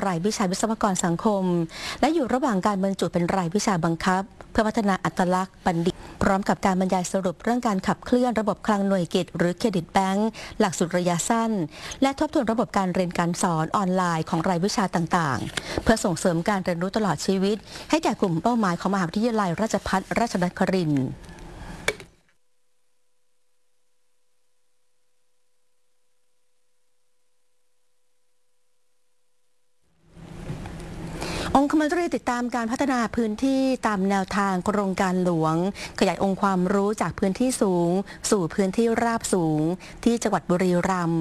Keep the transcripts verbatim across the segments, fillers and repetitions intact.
รายวิชาวิศวกรสังคมและอยู่ระหว่างการบรรจุเป็นรายวิชาบังคับเพื่อพัฒนาอัตลักษณ์บัณฑิตพร้อมกับการบรรยายสรุปเรื่องการขับเคลื่อนระบบคลังหน่วยกิตหรือเครดิตแบงก์หลักสูตรระยะสั้นและทบทวนระบบการเรียนการสอนออนไลน์ของรายวิชาต่างๆเพื่อส่งเสริมการเรียนรู้ตลอดชีวิตให้แก่กลุ่มเป้าหมายของมหาวิทยาลัยราชภัฏราชนครินทร์องคมนตรีติดตามการพัฒนาพื้นที่ตามแนวทางโครงการหลวงขยายองค์ความรู้จากพื้นที่สูงสู่พื้นที่ราบสูงที่จังหวัดบุรีรัมย์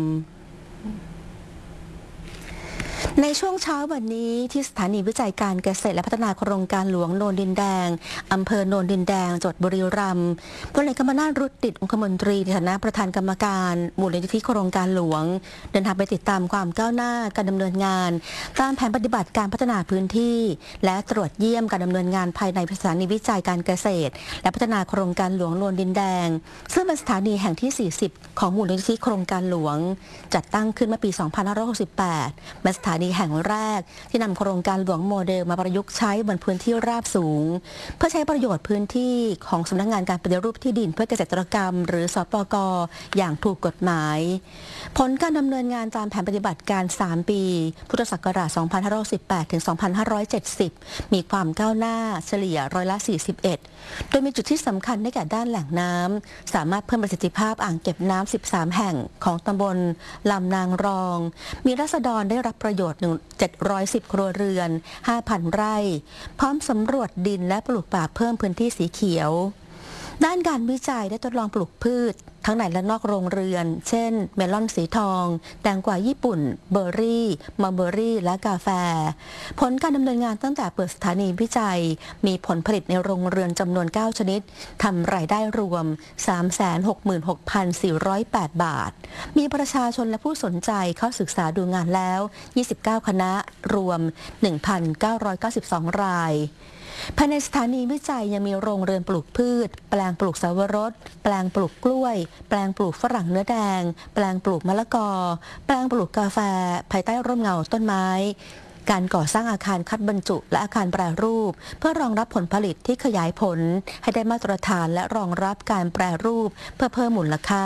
ในช่วงเช้าวันนี้ที่สถานีวิจัยการเกษตรและพัฒนาโครงการหลวงโนนดินแดงอำเภอโนนดินแดงจังหวัดบุรีรัมย์พลเอกกมนาถ รุตติองคมนตรีในฐานะประธานกรรมการมูลนิธิโครงการหลวงเดินทางไปติดตามความก้าวหน้าการดำเนินงานตามแผนปฏิบัติการพัฒนาพื้นที่และตรวจเยี่ยมการดำเนินงานภายในสถานีวิจัยการเกษตรและพัฒนาโครงการหลวงโนนดินแดงซึ่งเป็นสถานีแห่งที่สี่สิบของมูลนิธิโครงการหลวงจัดตั้งขึ้นเมื่อปีสองพันห้าร้อยหกสิบแปดเป็นสถานีแห่งแรกที่นำโครงการหลวงโมเดลมาประยุกต์ใช้บนพื้นที่ราบสูงเพื่อใช้ประโยชน์พื้นที่ของสำนักงานการปฏิรูปที่ดินเพื่อเกษตรกรรมหรือสปก.อย่างถูกกฎหมายผลการดำเนินงานตามแผนปฏิบัติการสามปีพุทธศักราชสองพันห้าร้อยสิบแปดถึงสองพันห้าร้อยเจ็ดสิบมีความก้าวหน้าเฉลี่ยร้อยละสี่สิบเอ็ดโดยมีจุดที่สำคัญได้แก่ด้านแหล่งน้ำสามารถเพิ่มประสิทธิภาพอ่างเก็บน้ำสิบสามแห่งของตำบลลำนางรองมีราษฎรได้รับประโยชน์เจ็ดร้อยสิบครัวเรือน ห้าพัน ไร่พร้อมสำรวจดินและปลูกป่าเพิ่มพื้นที่สีเขียวด้านการวิจัยได้ทดลองปลูกพืชทั้งในและนอกโรงเรือนเช่นเมลอนสีทองแตงกวาญี่ปุ่นเบอร์รี่มัลเบอร์รี่และกาแฟผลการดำเนินงานตั้งแต่เปิดสถานีวิจัยมีผลผลิตในโรงเรือนจำนวนเก้าชนิดทำรายได้รวม สามแสนหกหมื่นหกพันสี่ร้อยแปด บาทมีประชาชนและผู้สนใจเข้าศึกษาดูงานแล้วยี่สิบเก้าคณะรวม หนึ่งพันเก้าร้อยเก้าสิบสอง รายภายในสถานีวิจัยยังมีโรงเรือนปลูกพืชแปลงปลูกสาวรสแปลงปลูกกล้วยแปลงปลูกฝรั่งเนื้อแดงแปลงปลูกมะละกอแปลงปลูกกาแฟภายใต้ร่มเงาต้นไม้การก่อสร้างอาคารคัดบรรจุและอาคารแปรรูปเพื่อรองรับผลผลิตที่ขยายผลให้ได้มาตรฐานและรองรับการแปรรูปเพื่อเพิ่มมูลค่า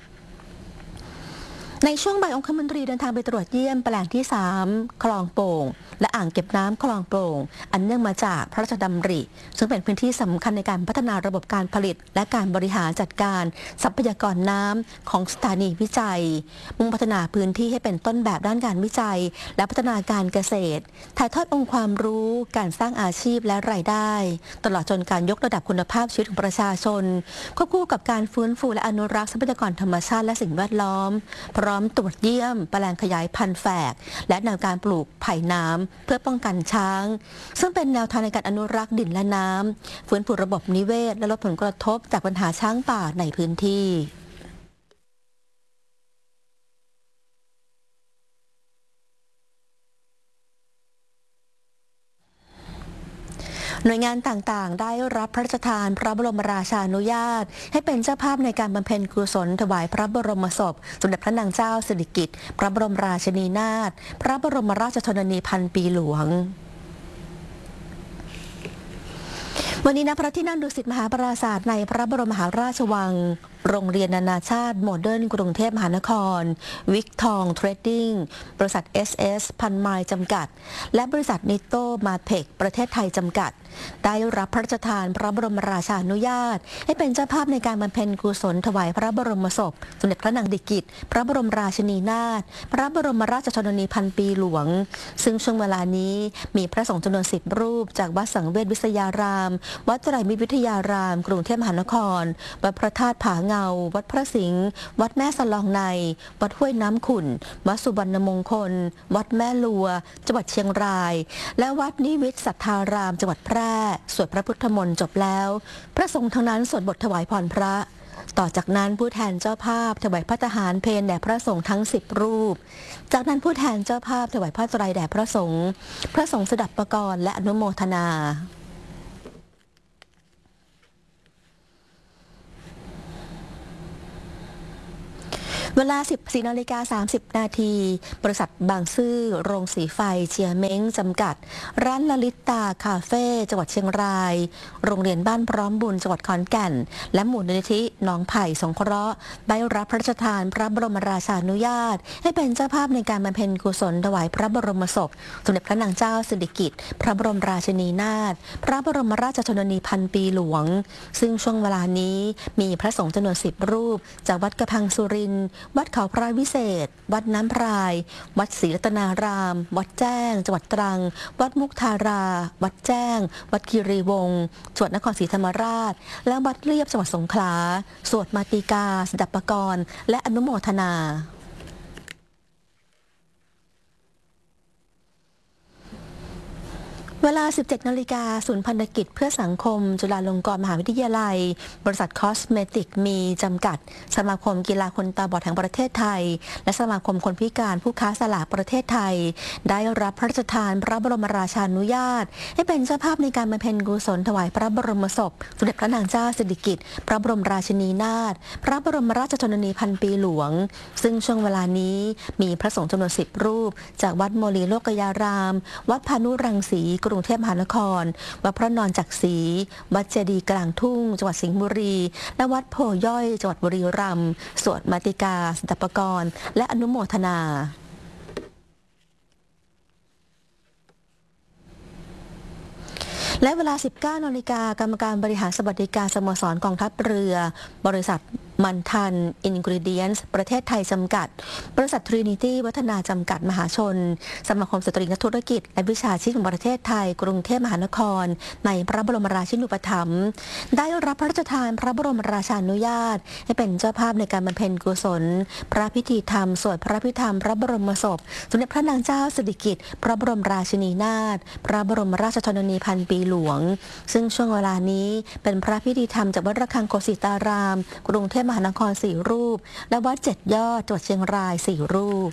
ในช่วงบ่ายองคมนตรีเดินทางไปตรวจเยี่ยมแปลงที่สามคลองโป่งและอ่างเก็บน้ำคลองโป่งอันเนื่องมาจากพระราชดำริซึ่งเป็นพื้นที่สำคัญในการพัฒนาระบบการผลิตและการบริหารจัดการทรัพยากรน้ำของสถานีวิจัยมุ่งพัฒนาพื้นที่ให้เป็นต้นแบบด้านการวิจัยและพัฒนาการเกษตรถ่ายทอดองค์ความรู้การสร้างอาชีพและรายได้ตลอดจนการยกระดับคุณภาพชีวิตของประชาชนควบคู่กับการฟื้นฟูและอนุรักษ์ทรัพยากรธรรมชาติและสิ่งแวดล้อมพร้อมตรวจเยี่ยมแปลงขยายพันธุ์แฝกและแนวการปลูกไผ่น้ำเพื่อป้องกันช้างซึ่งเป็นแนวทางในการอนุรักษ์ดินและน้ำฟื้นฟูระบบนิเวศและลดผลกระทบจากปัญหาช้างป่าในพื้นที่หน่วยงานต่างๆได้รับพระราชทานพระบรมราชานุญาตให้เป็นเจ้าภาพในการบำเพ็ญกุศลถวายพระบรมศพสมเด็จพระนางเจ้าสิริกิติ์พระบรมราชินีนาถพระบรมราชชนนีพันปีหลวงวันนี้ณพระที่นั่งดุสิตมหาปราสาทในพระบรมมหาราชวังโรงเรียนนานาชาติโมเดิร์นกรุงเทพมหานครวิกทองเทรดดิ้งบริษัท เอส เอส พันไมล์จำกัดและบริษัทนิโตมาเทคประเทศไทยจำกัดได้รับพระราชทานพระบรมราชานุญาตให้เป็นเจ้าภาพในการบำเพ็ญกุศลถวายพระบรมศพสมเด็จพระนางสิริกิติ์พระบรมราชินีนาถพระบรมราชชนนีพันปีหลวงซึ่งช่วงเวลานี้มีพระสงฆ์จำนวนสิบรูปจากวัดสังเวชวิทยารามวัดไตรมิตรวิทยารามกรุงเทพมหานครวัดพระธาตุผาเงาวัดพระสิงห์วัดแม่สลองในวัดห้วยน้ำขุ่นวัดสุวรรณมงคลวัดแม่ลัวจังหวัดเชียงรายและวัดนิวิตสัทธารามจังหวัดแพร่สวดพระพุทธมนต์จบแล้วพระสงฆ์ทั้งนั้นสวดบทถวายพรพระต่อจากนั้นผู้แทนเจ้าภาพถวายพระทหารเพลแด่พระสงฆ์ทั้งสิบรูปจากนั้นผู้แทนเจ้าภาพถวายผ้าไตรแด่พระสงฆ์พระสงฆ์สดับประกรณ์และอนุโมทนาเวลา สิบสี่นาฬิกาสามสิบนาที บริษัทบางซื่อโรงสีไฟเจียเม้งจำกัด ร้านลลิตาคาเฟ่จังหวัดเชียงราย โรงเรียนบ้านพร้อมบุญจังหวัดขอนแก่น และมูลนิธิหนองไผ่สงเคราะห์ได้รับพระราชทานพระบรมราชานุญาตให้เป็นเจ้าภาพในการบำเพ็ญกุศลถวายพระบรมศพสมเด็จพระนางเจ้าสิริกิติ์พระบรมราชินีนาถพระบรมราชชนนีพันปีหลวงซึ่งช่วงเวลานี้มีพระสงฆ์จำนวนสิบรูปจากวัดกระพังสุรินทร์วัดเขาพระวิเศษวัดน้ำพรายวัดศรีรัตนาราม วัดแจ้งจังหวัดตรังวัดมุกทารา วัดแจ้งวัดคีรีวงศ์จังหวัดนครศรีธรรมราชและวัดเลียบจังหวัดสงขลาสวดมาติกาสดับปกรณ์และอนุโมทนาเวลา สิบเจ็ดนาฬิกา ศูนย์พันธกิจเพื่อสังคมจุฬาลงกรณ์มหาวิทยาลัยบริษัทคอสเมติกมีจำกัดสมาคมกีฬาคนตาบอดแห่งประเทศไทยและสมาคมคนพิการผู้ค้าสลากประเทศไทยได้รับพระราชทานพระบรมราชานุญาตให้เป็นเจ้าภาพในการบำเพ็ญกุศลถวายพระบรมศพสมเด็จพระนางเจ้าสิริกิติ์พระบรมราชินีนาถพระบรมราชชนนีพันปีหลวงซึ่งช่วงเวลานี้มีพระสงฆ์จำนวนสิบรูปจากวัดโมลีโลกยารามวัดพานุรังสีกรุงเทพมหานครวัดพระนอนจักรีวัดเจดีย์กลางทุ่งจังหวัดสิงห์บุรีและวัดโพย่อยจังหวัดบุรีรัมย์สวดมาติกาสดับปกรณ์และอนุโมทนาและเวลา สิบเก้านาฬิกากรรมการบริหารสวัสดิการสโมสรกองทัพเรือบริษัทมันทันอินกรีเดียนส์ประเทศไทยจำกัดบริษัททรินิตี้วัฒนาจำกัดมหาชนสมาคมสตรีนักธุรกิจและวิชาชีพแห่งประเทศไทยกรุงเทพมหานครในพระบรมราชินูปถัมภ์ได้รับพระราชทานพระบรมราชานุญาตให้เป็นเจ้าภาพในการบำเพ็ญกุศลพระพิธีธรรมสวดพระพิธรรมพระบรมศพสมเด็จพระนางเจ้าสิริกิติ์พระบรมราชินีนาถพระบรมราชชนนีพันปีหลวงซึ่งช่วงเวลานี้เป็นพระพิธีธรรมจากวัดระฆังโกสิตารามกรุงเทพมหานครสี่รูปและวัดเจ็ดยอดจังหวัดเชียงรายสี่รูป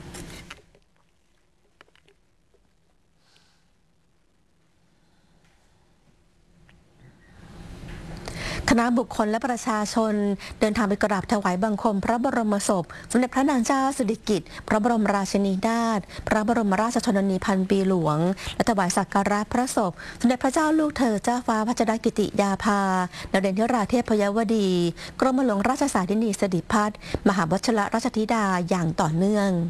คณะบุคคลและประชาชนเดินทางไปกราบถวายบังคมพระบรมศพสมเด็จพระนางเจ้าสิริกิติ์พระบรมราชินีนาถพระบรมราชชนนีพันปีหลวงและถวายสักการะพระศพสมเด็จพระเจ้าลูกเธอเจ้าฟ้าพัชรกิติยาภาดาวเด่นธิราเทพยวดีกรมหลวงราชสารินีสิริพัฒน์มหาวชิรราชธิดาอย่างต่อเนื่อง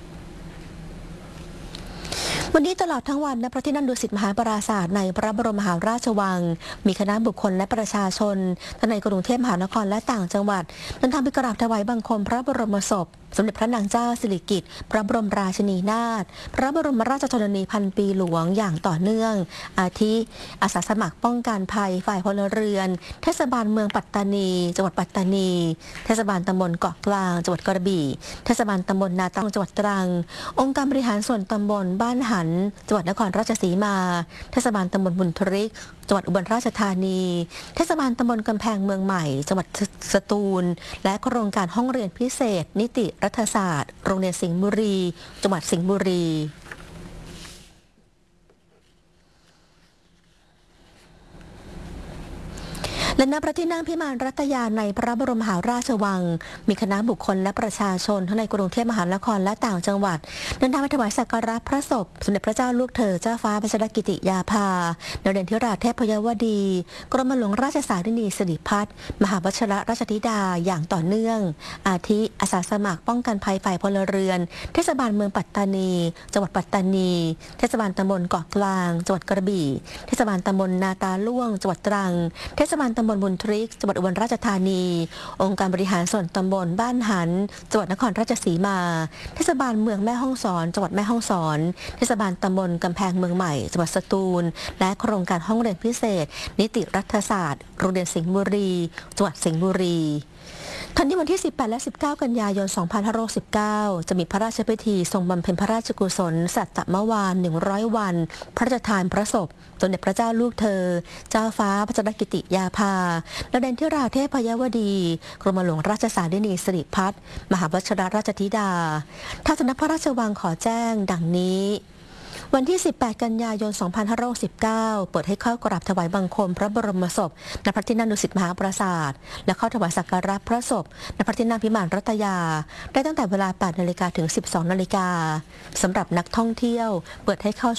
วันนี้ตลอดทั้งวันณพระที่นั่งดุสิตมหาปราสาทในพระบรมมหาราชวังมีคณะบุคคลและประชาชนทั้งในกรุงเทพมหานครและต่างจังหวัดเดินทางไปกราบถวายบังคมพระบรมศพสมเด็จพระนางเจ้าสิริกิติ์พระบรมราชินีนาถพระบรมราชชนนีพันปีหลวงอย่างต่อเนื่องอาทิอาสาสมัครป้องกันภัยฝ่ายพลเรือนเทศบาลเมืองปัตตานีจังหวัดปัตตานีเทศบาลตำบลเกาะกลางจังหวัดกระบี่เทศบาลตำบลนาตังจังหวัดตรังองค์การบริหารส่วนตำบลบ้านหันจังหวัดนครราชสีมาเทศบาลตำบลบุญทริกจังหวัดอุบลราชธานีเทศบาลตำบลกำแพงเมืองใหม่จังหวัดสตูลและโครงการห้องเรียนพิเศษนิติรัฐศาสตร์โรงเรียนสิงห์บุรีจังหวัดสิงห์บุรีและณพระที่นั่งพิมานรัตยาในพระบรมมหาราชวังมีคณะบุคคลและประชาชนทั้งในกรุงเทพมหานครและต่างจังหวัดเดินทางไปถวายสักการะพระศพสมเด็จพระเจ้าลูกเธอเจ้าฟ้าพัชรกิติยาภาดาวเด่นธิราเทพยวดีกรมหลวงราชสารินีสิริพัฒน์มหาวชิรราชธิดาอย่างต่อเนื่องอาทิอาสาสมัครป้องกันภัยฝ่ายพลเรือนเทศบาลเมืองปัตตานีจังหวัดปัตตานีเทศบาลตำบลเกาะกลางจังหวัดกระบี่เทศบาลตำบลนาตาล่วงจังหวัดตรังเทศบาลตำบลบุญทริกจังหวัดอุบลราชธานีองค์การบริหารส่วนตำบลบ้านหันจังหวัดนครราชสีมาเทศบาลเมืองแม่ฮ่องสอนจังหวัดแม่ฮ่องสอนเทศบาลตำบลกำแพงเมืองใหม่จังหวัดสตูลและโครงการห้องเรียนพิเศษนิติรัฐศาสตร์โรงเรียนสิงห์บุรีจังหวัดสิงห์บุรีทันทีวันที่สิบแปดและสิบเก้ากันยายนสองพันห้าร้อยสิบเก้าจะมีพระราชพิธีทรงบำเพ็ญพระราชกุศลสัตตมวานหนึ่งร้อยวันพระราชทานพระศพสมเด็จพระเจ้าลูกเธอเจ้าฟ้าพัชรกิติยาภาดาวเด่นธิราเทพยวดีกรมหลวงราชสารินีสิริพัฒน์มหาวชิรราชธิดาทางสำนักพระราชวังขอแจ้งดังนี้วันที่ สิบแปด กันยายน สองพันห้าร้อยหกสิบเก้า เปิดให้เข้ากราบถวายบังคมพระบรมศพณพระที่นั่งดุสิตมหาปราสาทและเข้าถวายสักการะพระศพณพระที่นั่งพิมานรัตยาได้ตั้งแต่เวลา แปด นาฬิกาถึง สิบสอง นาฬิกาสำหรับนักท่องเที่ยวเปิดให้เข้า